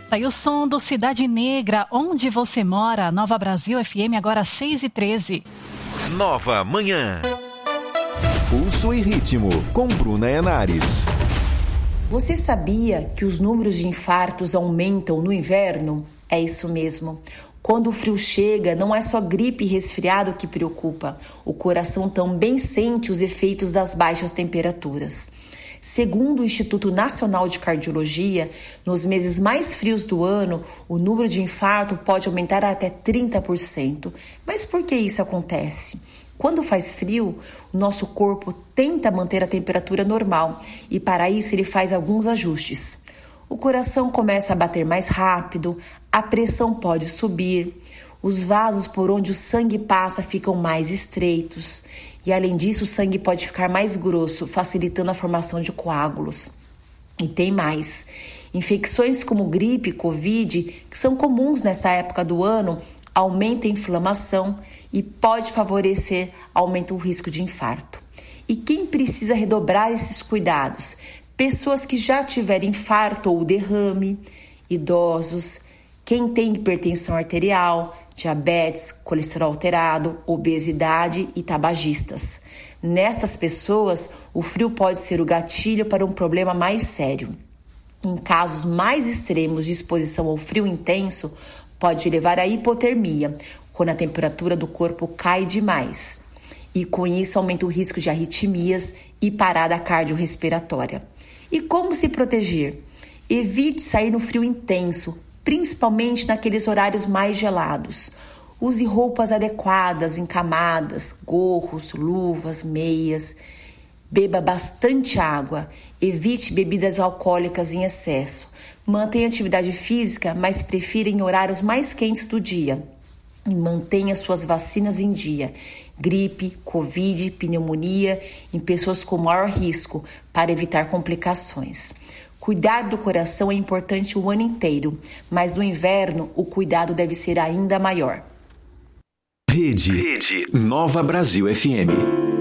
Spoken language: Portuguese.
Tá aí o som do Cidade Negra, onde você mora, Nova Brasil FM, agora 6h13. Nova Manhã. Pulso e ritmo, com Bruna Henares. Você sabia que os números de infartos aumentam no inverno? É isso mesmo. Quando o frio chega, não é só gripe e resfriado que preocupa. O coração também sente os efeitos das baixas temperaturas. Segundo o Instituto Nacional de Cardiologia, nos meses mais frios do ano, o número de infarto pode aumentar até 30%. Mas por que isso acontece? Quando faz frio, o nosso corpo tenta manter a temperatura normal e para isso ele faz alguns ajustes. O coração começa a bater mais rápido, a pressão pode subir, os vasos por onde o sangue passa ficam mais estreitos e, além disso, o sangue pode ficar mais grosso, facilitando a formação de coágulos. E tem mais. Infecções como gripe e Covid, que são comuns nessa época do ano, aumenta a inflamação e pode favorecer, aumenta o risco de infarto. E quem precisa redobrar esses cuidados? Pessoas que já tiveram infarto ou derrame, idosos, quem tem hipertensão arterial, diabetes, colesterol alterado, obesidade e tabagistas. Nestas pessoas, o frio pode ser o gatilho para um problema mais sério. Em casos mais extremos de exposição ao frio intenso, pode levar à hipotermia, quando a temperatura do corpo cai demais. E com isso aumenta o risco de arritmias e parada cardiorrespiratória. E como se proteger? Evite sair no frio intenso, principalmente naqueles horários mais gelados. Use roupas adequadas, encamadas, gorros, luvas, meias. Beba bastante água. Evite bebidas alcoólicas em excesso. Mantenha atividade física, mas prefira em horários mais quentes do dia. E mantenha suas vacinas em dia. Gripe, Covid, pneumonia em pessoas com maior risco para evitar complicações. Cuidar do coração é importante o ano inteiro, mas no inverno o cuidado deve ser ainda maior. Rede Nova Brasil FM.